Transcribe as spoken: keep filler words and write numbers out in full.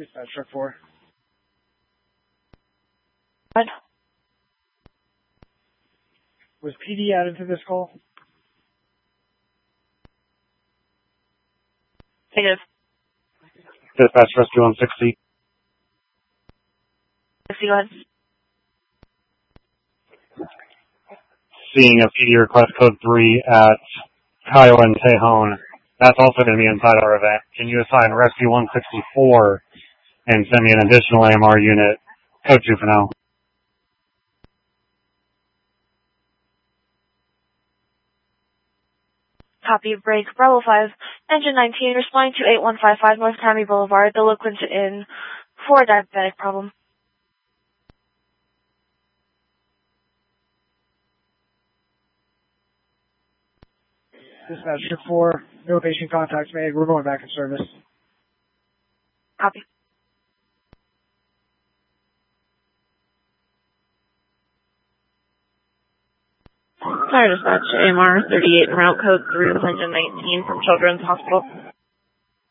Dispatch truck four. What? Was P D added to this call? Negative. Dispatch Rescue one sixty. sixty, go ahead. Seeing a P D request code three at Kiowa and Tejon. That's also going to be inside our event. Can you assign Rescue one sixty-four and send me an additional A M R unit? Code two for now. Copy, break, Bravo five, engine nineteen, responding to eight one five five North Miami Boulevard, delinquent in for diabetic problem. Dispatch truck four, no patient contacts made. We're going back in service. Copy. Fire dispatch, A M R thirty-eight, route code three with engine nineteen from Children's Hospital.